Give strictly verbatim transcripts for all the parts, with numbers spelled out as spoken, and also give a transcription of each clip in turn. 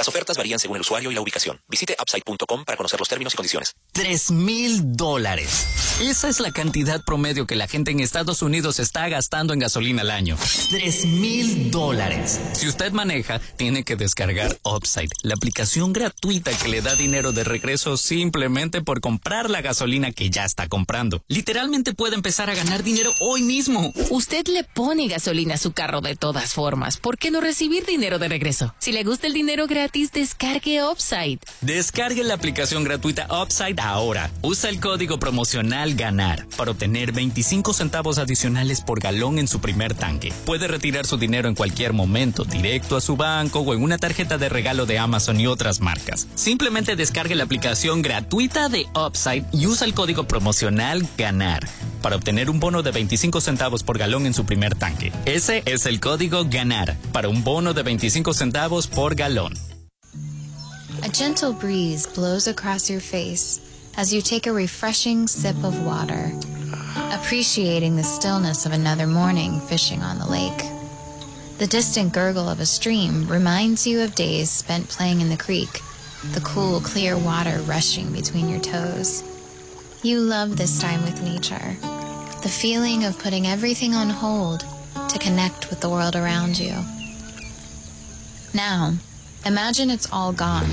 Las ofertas varían según el usuario y la ubicación. Visite upside punto com para conocer los términos y condiciones. Tres mil dólares. Esa es la cantidad promedio que la gente en Estados Unidos está gastando en gasolina al año. Tres mil dólares. Si usted maneja, tiene que descargar Upside, la aplicación gratuita que le da dinero de regreso simplemente por comprar la gasolina que ya está comprando. Literalmente puede empezar a ganar dinero hoy mismo. Usted le pone gasolina a su carro de todas formas. ¿Por qué no recibir dinero de regreso? Si le gusta el dinero gratis, descargue Upside. Descargue la aplicación gratuita Upside ahora. Usa el código promocional GANAR para obtener veinticinco centavos adicionales por galón en su primer tanque. Puede retirar su dinero en cualquier momento, directo a su banco o en una tarjeta de regalo de Amazon y otras marcas. Simplemente descargue la aplicación gratuita de Upside y usa el código promocional GANAR para obtener un bono de veinticinco centavos por galón en su primer tanque. Ese es el código GANAR para un bono de veinticinco centavos por galón. A gentle breeze blows across your face as you take a refreshing sip of water, appreciating the stillness of another morning fishing on the lake. The distant gurgle of a stream reminds you of days spent playing in the creek, the cool, clear water rushing between your toes. You love this time with nature, the feeling of putting everything on hold to connect with the world around you. Now, imagine it's all gone.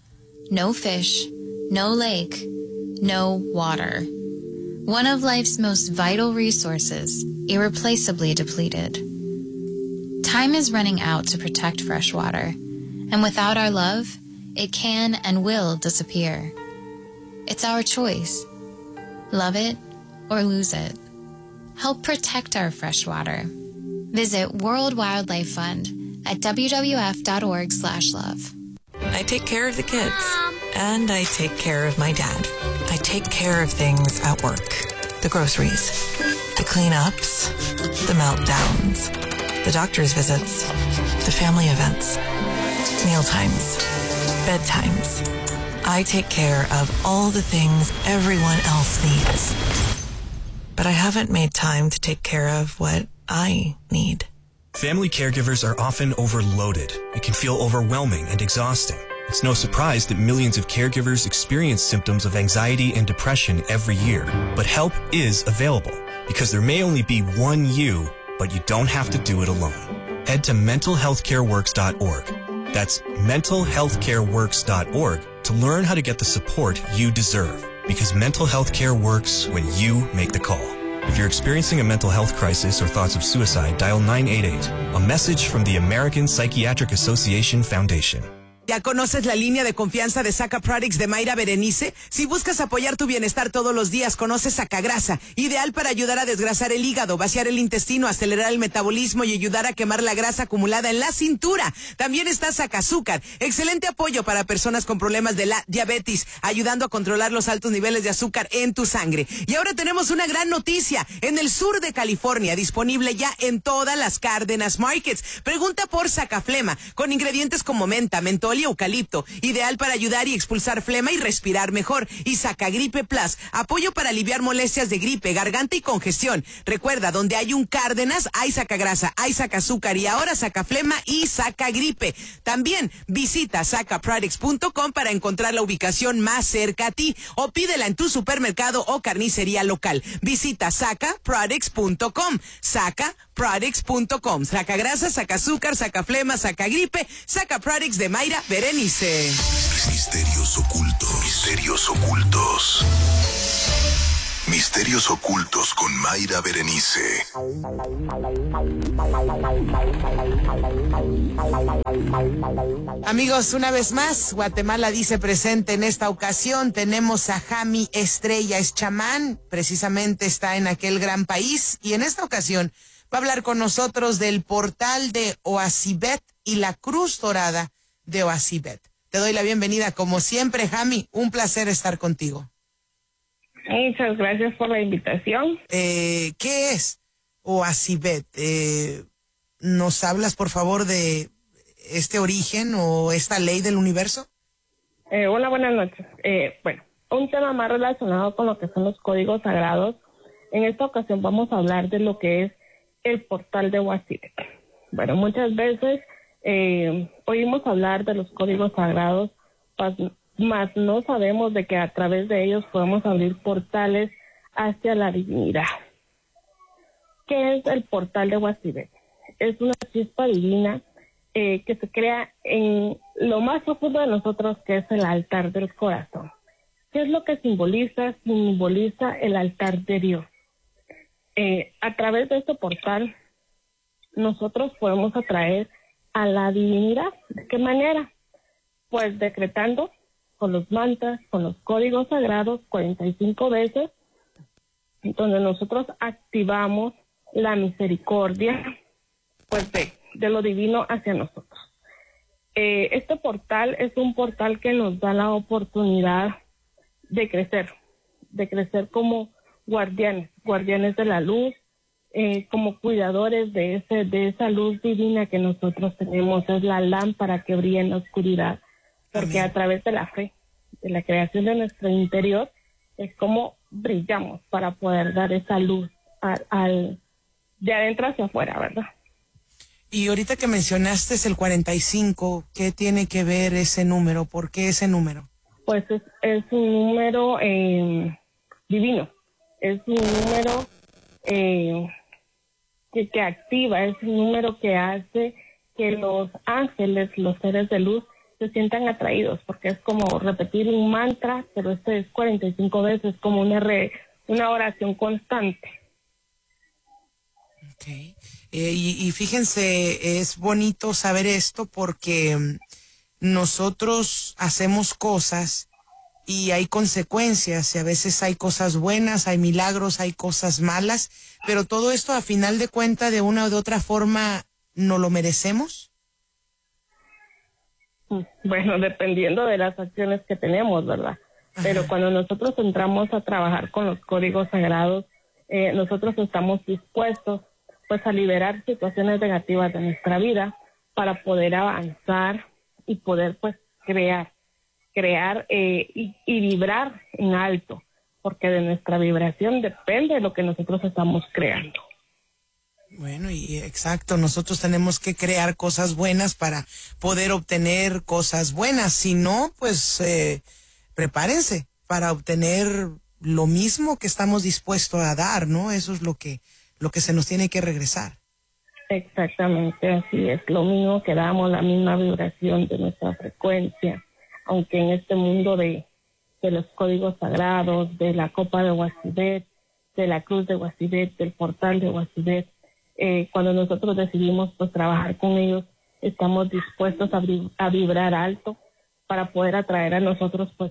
No fish, no lake, no water. One of life's most vital resources, irreplaceably depleted. Time is running out to protect fresh water, and without our love, it can and will disappear. It's our choice. Love it or lose it. Help protect our fresh water. Visit World Wildlife Fund at w w f dot org slash love. I take care of the kids, and I take care of my dad. I take care of things at work. The groceries, the cleanups, the meltdowns, the doctor's visits, the family events, meal times, bedtimes. I take care of all the things everyone else needs. But I haven't made time to take care of what I need. Family caregivers are often overloaded. It can feel overwhelming and exhausting. It's no surprise that millions of caregivers experience symptoms of anxiety and depression every year. But help is available, because there may only be one you, but you don't have to do it alone. Head to mental health care works dot org. That's mental health care works dot org to learn how to get the support you deserve, because mental health care works when you make the call. If you're experiencing a mental health crisis or thoughts of suicide, dial nine eight eight. A message from the American Psychiatric Association Foundation. ¿Ya conoces la línea de confianza de Saca Products de Mayra Berenice? Si buscas apoyar tu bienestar todos los días, conoce Sacagrasa, ideal para ayudar a desgrasar el hígado, vaciar el intestino, acelerar el metabolismo y ayudar a quemar la grasa acumulada en la cintura. También está Sacazúcar, excelente apoyo para personas con problemas de la diabetes, ayudando a controlar los altos niveles de azúcar en tu sangre. Y ahora tenemos una gran noticia, en el sur de California, disponible ya en todas las Cárdenas Markets. Pregunta por Sacaflema, con ingredientes como menta, mentol y eucalipto, ideal para ayudar y expulsar flema y respirar mejor. Y Sacagripe Plus, apoyo para aliviar molestias de gripe, garganta y congestión. Recuerda, donde hay un Cárdenas, hay Sacagrasa, hay Sacazúcar y ahora Sacaflema y Sacagripe. También visita saca products punto com para encontrar la ubicación más cerca a ti o pídela en tu supermercado o carnicería local. Visita saca products punto com. saca products punto com. Sacagrasa, Sacazúcar, Sacaflema, Sacagripe, Saca Products de Mayra Berenice. Misterios ocultos. Misterios ocultos. Misterios ocultos con Mayra Berenice. Amigos, una vez más, Guatemala dice presente en esta ocasión. Tenemos a Jami Estrella, es chamán, precisamente está en aquel gran país. Y en esta ocasión va a hablar con nosotros del portal de Oasibet y la Cruz Dorada de Oasibet. Te doy la bienvenida, como siempre, Jami. Un placer estar contigo. Muchas gracias por la invitación. Eh, ¿Qué es Oasibet? Eh, ¿Nos hablas, por favor, de este origen o esta ley del universo? Eh, hola, buenas noches. Eh, bueno, un tema más relacionado con lo que son los códigos sagrados. En esta ocasión vamos a hablar de lo que es el portal de Oasibet. Bueno, muchas veces eh, oímos hablar de los códigos sagrados, pues, más no sabemos de que a través de ellos podemos abrir portales hacia la divinidad. ¿Qué es el portal de Huastibet? Es una chispa divina eh, que se crea en lo más profundo de nosotros, que es el altar del corazón. ¿Qué es lo que simboliza? Simboliza el altar de Dios. Eh, a través de este portal, nosotros podemos atraer a la divinidad. ¿De qué manera? Pues decretando con los mantras, con los códigos sagrados, cuarenta y cinco veces, donde nosotros activamos la misericordia, pues de, de lo divino hacia nosotros. Eh, este portal es un portal que nos da la oportunidad de crecer, de crecer como guardianes, guardianes de la luz, eh, como cuidadores de ese, de esa luz divina que nosotros tenemos. Es la lámpara que brilla en la oscuridad, porque a través de la fe, de la creación de nuestro interior, es como brillamos para poder dar esa luz al, al de adentro hacia afuera, ¿verdad? Y ahorita que mencionaste es el cuarenta y cinco, ¿qué tiene que ver ese número? ¿Por qué ese número? Pues es, es un número eh, divino, es un número eh, que, que activa, es un número que hace que los ángeles, los seres de luz, se sientan atraídos, porque es como repetir un mantra, pero este es cuarenta y cinco veces, como una, re, una oración constante. Okay. Eh, y, y fíjense, es bonito saber esto porque nosotros hacemos cosas y hay consecuencias, y a veces hay cosas buenas, hay milagros, hay cosas malas, pero todo esto a final de cuentas, de una o de otra forma, ¿no lo merecemos? Bueno, dependiendo de las acciones que tenemos, ¿verdad? Ajá. Pero cuando nosotros entramos a trabajar con los códigos sagrados, eh, nosotros estamos dispuestos pues a liberar situaciones negativas de nuestra vida para poder avanzar y poder pues crear, crear eh, y, y vibrar en alto, porque de nuestra vibración depende de lo que nosotros estamos creando. Bueno, y exacto, nosotros tenemos que crear cosas buenas para poder obtener cosas buenas. Si no, pues eh, prepárense para obtener lo mismo que estamos dispuestos a dar, ¿no? Eso es lo que, lo que se nos tiene que regresar. Exactamente, así es. Lo mismo que damos, la misma vibración de nuestra frecuencia, aunque en este mundo de, de los códigos sagrados, de la copa de Huastibet, de la cruz de Huastibet, del portal de Huastibet, Eh, cuando nosotros decidimos pues trabajar con ellos, estamos dispuestos a, a vibrar alto para poder atraer a nosotros pues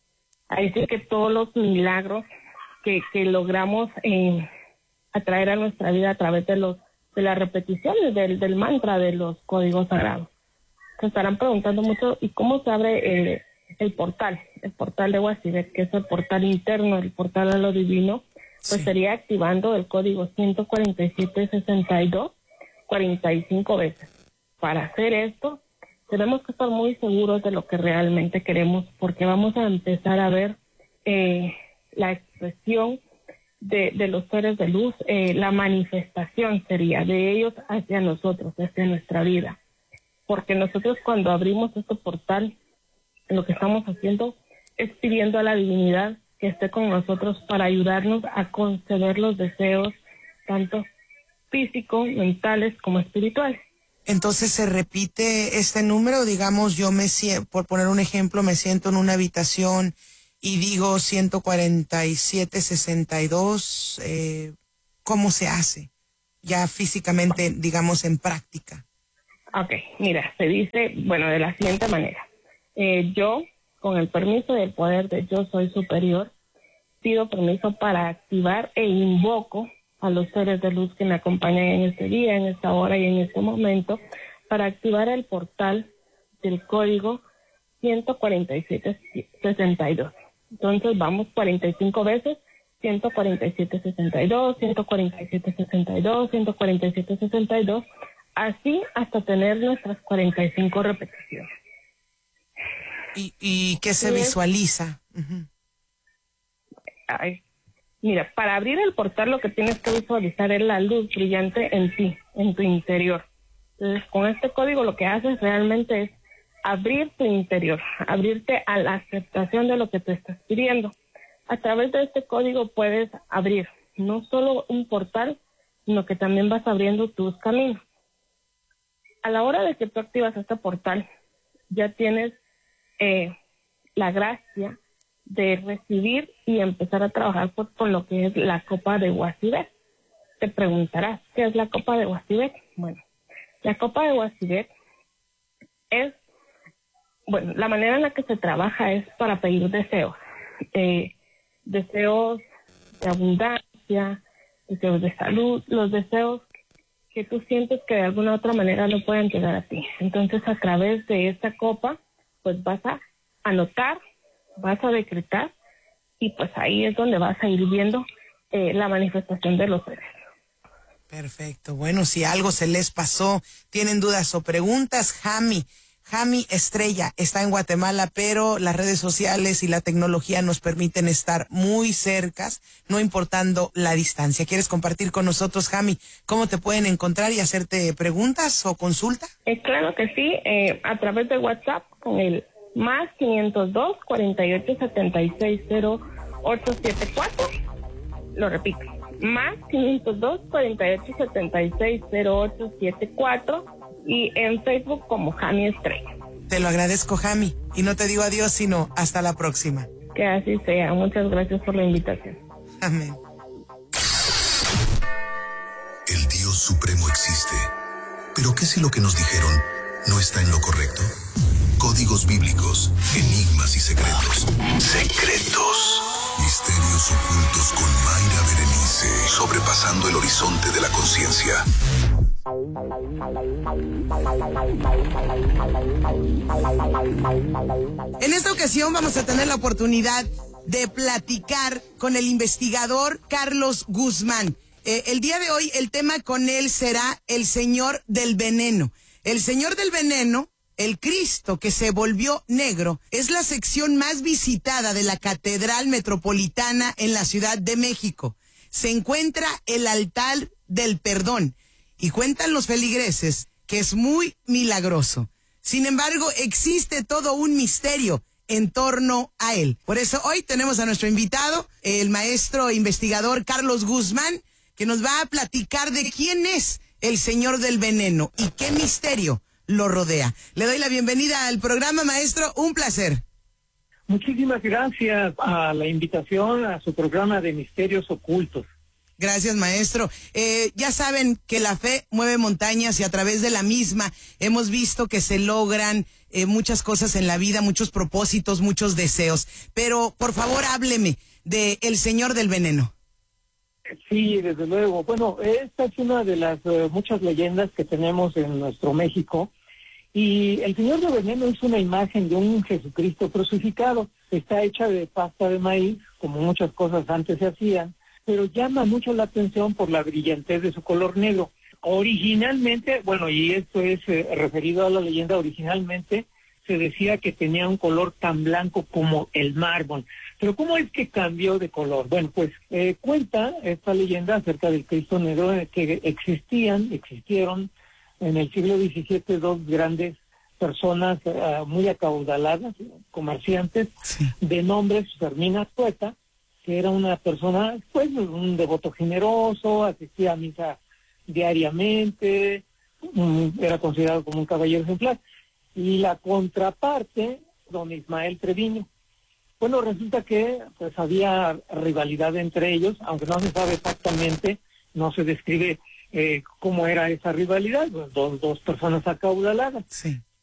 a decir que todos los milagros que, que logramos eh, atraer a nuestra vida a través de los de las repeticiones del, del mantra de los códigos sagrados. Se estarán preguntando mucho, ¿y cómo se abre el, el portal? El portal de Huastibet, que es el portal interno, el portal a lo divino. Pues sí. Sería activando el código ciento cuarenta y siete sesenta y dos cuarenta y cinco veces. Para hacer esto, tenemos que estar muy seguros de lo que realmente queremos, porque vamos a empezar a ver eh, la expresión de, de los seres de luz, eh, la manifestación sería de ellos hacia nosotros, hacia nuestra vida. Porque nosotros cuando abrimos este portal, lo que estamos haciendo es pidiendo a la divinidad que esté con nosotros para ayudarnos a conceder los deseos, tanto físicos, mentales como espirituales. Entonces se repite este número, digamos, yo me siento, por poner un ejemplo, me siento en una habitación y digo ciento cuarenta y siete sesenta y dos, eh, ¿cómo se hace? Ya físicamente, digamos, en práctica. Ok, mira, se dice, bueno, de la siguiente manera. Eh, yo... Con el permiso del poder de Yo Soy Superior, pido permiso para activar e invoco a los seres de luz que me acompañan en este día, en esta hora y en este momento, para activar el portal del código ciento cuarenta y siete sesenta y dos. Entonces vamos cuarenta y cinco veces, ciento cuarenta y siete sesenta y dos, ciento cuarenta y siete sesenta y dos, ciento cuarenta y siete sesenta y dos, así hasta tener nuestras cuarenta y cinco repeticiones. ¿Y, y qué se visualiza? Uh-huh. Ay, mira, para abrir el portal lo que tienes que visualizar es la luz brillante en ti, en tu interior. Entonces, con este código lo que haces realmente es abrir tu interior, abrirte a la aceptación de lo que te estás pidiendo. A través de este código puedes abrir no solo un portal, sino que también vas abriendo tus caminos. A la hora de que tú activas este portal, ya tienes eh, la gracia de recibir y empezar a trabajar pues, con lo que es la copa de Huasibet. Te preguntarás, ¿qué es la copa de Huasibet? Bueno, la copa de Huasibet es, bueno, la manera en la que se trabaja es para pedir deseos, eh, deseos de abundancia, deseos de salud, los deseos que tú sientes que de alguna u otra manera no pueden llegar a ti. Entonces, a través de esta copa, pues vas a anotar, vas a decretar, y pues ahí es donde vas a ir viendo eh, la manifestación de los seres. Perfecto. Bueno, si algo se les pasó, tienen dudas o preguntas, Jami, Jami Estrella está en Guatemala, pero las redes sociales y la tecnología nos permiten estar muy cercas, no importando la distancia. ¿Quieres compartir con nosotros, Jami, cómo te pueden encontrar y hacerte preguntas o consulta? Eh, claro que sí, eh, a través de WhatsApp con el más quinientos dos, cuarenta y ocho, setenta y seis, cero ocho siete cuatro. Lo repito, más quinientos dos, cuarenta y ocho, setenta y seis, cero ocho siete cuatro. Y en Facebook como Jami Estrella. Te lo agradezco, Jami, y no te digo adiós, sino hasta la próxima. Que así sea. Muchas gracias por la invitación. Amén. El Dios Supremo existe. Pero ¿qué si lo que nos dijeron no está en lo correcto? Códigos bíblicos, enigmas y secretos. Secretos. Misterios ocultos con Mayra Berenice. Sobrepasando el horizonte de la conciencia. En esta ocasión vamos a tener la oportunidad de platicar con el investigador Carlos Guzmán. Eh, el día de hoy el tema con él será el Señor del Veneno. El Señor del Veneno, el Cristo que se volvió negro, es la sección más visitada de la Catedral Metropolitana en la Ciudad de México. Se encuentra el altar del perdón y cuentan los feligreses que es muy milagroso. Sin embargo, existe todo un misterio en torno a él. Por eso hoy tenemos a nuestro invitado, el maestro investigador Carlos Guzmán, que nos va a platicar de quién es el Señor del Veneno y qué misterio lo rodea. Le doy la bienvenida al programa, maestro, un placer. Muchísimas gracias a la invitación a su programa de Misterios Ocultos. Gracias, maestro. Eh, ya saben que la fe mueve montañas y a través de la misma hemos visto que se logran eh, muchas cosas en la vida, muchos propósitos, muchos deseos. Pero, por favor, hábleme de el Señor del Veneno. Sí, desde luego. Bueno, esta es una de las uh, muchas leyendas que tenemos en nuestro México. Y el Señor del Veneno es una imagen de un Jesucristo crucificado. Está hecha de pasta de maíz, como muchas cosas antes se hacían, pero llama mucho la atención por la brillantez de su color negro. Originalmente, bueno, y esto es eh, referido a la leyenda, originalmente se decía que tenía un color tan blanco como el mármol. Pero ¿cómo es que cambió de color? Bueno, pues eh, cuenta esta leyenda acerca del Cristo negro que existían, existieron en el siglo diecisiete dos grandes personas uh, muy acaudaladas, comerciantes, sí, de nombre Fermín Tueta, que era una persona, pues, un devoto generoso, asistía a misa diariamente, um, era considerado como un caballero ejemplar. Y la contraparte, don Ismael Treviño. Bueno, resulta que pues había rivalidad entre ellos, aunque no se sabe exactamente, no se describe eh, cómo era esa rivalidad, pues, dos, dos personas acaudaladas. Sí.